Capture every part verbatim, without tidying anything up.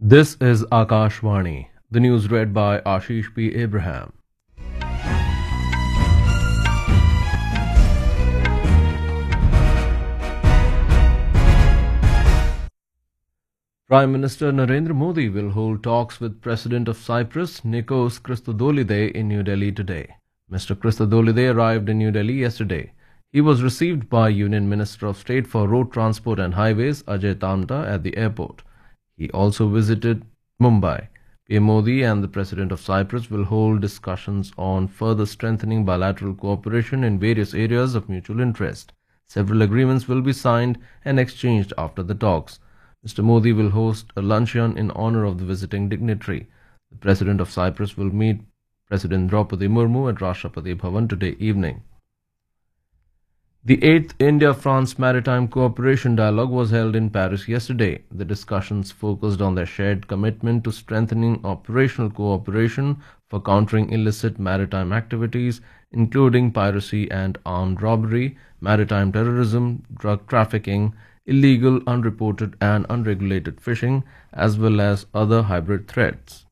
This is Akashvani. The news read by Ashish P. Abraham. Prime Minister Narendra Modi will hold talks with President of Cyprus, Nikos Christodoulidis, in New Delhi today. Mister Christodoulidis arrived in New Delhi yesterday. He was received by Union Minister of State for Road Transport and Highways, Ajay Tamta, at the airport. He also visited Mumbai. P M Modi and the President of Cyprus will hold discussions on further strengthening bilateral cooperation in various areas of mutual interest. Several agreements will be signed and exchanged after the talks. Mister Modi will host a luncheon in honor of the visiting dignitary. The President of Cyprus will meet President Draupadi Murmu at Rashtrapati Bhavan today evening. The eighth India-France Maritime Cooperation Dialogue was held in Paris yesterday. The discussions focused on their shared commitment to strengthening operational cooperation for countering illicit maritime activities, including piracy and armed robbery, maritime terrorism, drug trafficking, illegal, unreported and unregulated fishing, as well as other hybrid threats.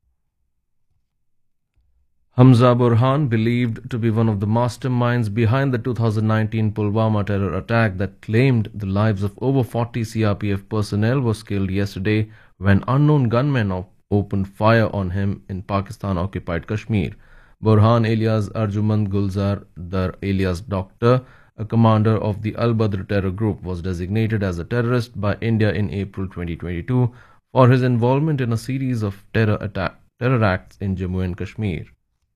Hamza Burhan, believed to be one of the masterminds behind the two thousand nineteen Pulwama terror attack that claimed the lives of over forty C R P F personnel, was killed yesterday when unknown gunmen op- opened fire on him in Pakistan-occupied Kashmir. Burhan, alias Arjumand Gulzar Dar, alias Doctor, a commander of the Al-Badr terror group, was designated as a terrorist by India in April twenty twenty-two for his involvement in a series of terror, attack- terror acts in Jammu and Kashmir.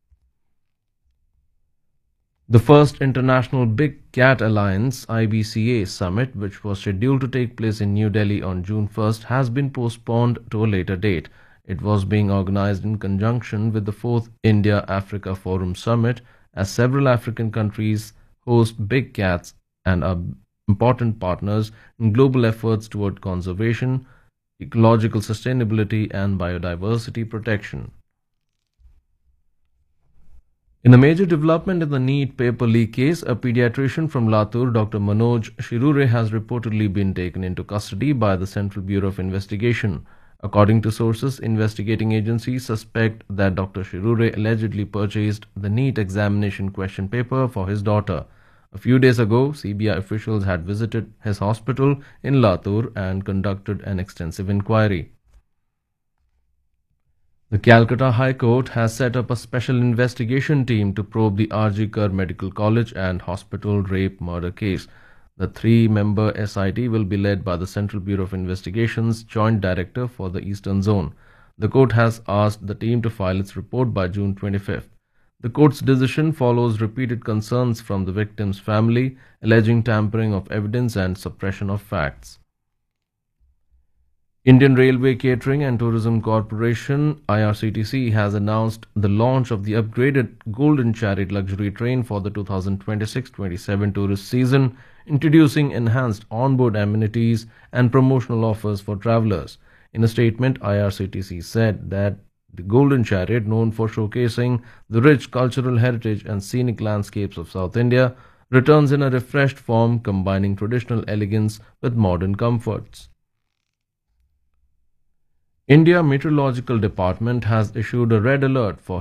The first International Big Cat Alliance I B C A summit, which was scheduled to take place in New Delhi on June first, has been postponed to a later date. It was being organized in conjunction with the fourth India-Africa Forum Summit, as several African countries host big cats and are important partners in global efforts toward conservation, ecological sustainability and biodiversity protection. In a major development in the NEET paper leak case, a pediatrician from Latur, Doctor Manoj Shirure, has reportedly been taken into custody by the Central Bureau of Investigation. According to sources, investigating agencies suspect that Doctor Shirure allegedly purchased the NEET examination question paper for his daughter. A few days ago, C B I officials had visited his hospital in Latur and conducted an extensive inquiry. The Calcutta High Court has set up a special investigation team to probe the R G Kar Medical College and Hospital rape murder case. The three-member S I T will be led by the Central Bureau of Investigation's Joint Director for the Eastern Zone. The court has asked the team to file its report by June twenty-fifth. The court's decision follows repeated concerns from the victim's family, alleging tampering of evidence and suppression of facts. Indian Railway Catering and Tourism Corporation I R C T C has announced the launch of the upgraded Golden Chariot luxury train for the two thousand twenty-six twenty-seven tourist season, introducing enhanced onboard amenities and promotional offers for travelers. In a statement, I R C T C said that the Golden Chariot, known for showcasing the rich cultural heritage and scenic landscapes of South India, returns in a refreshed form, combining traditional elegance with modern comforts. India Meteorological Department has issued a red alert for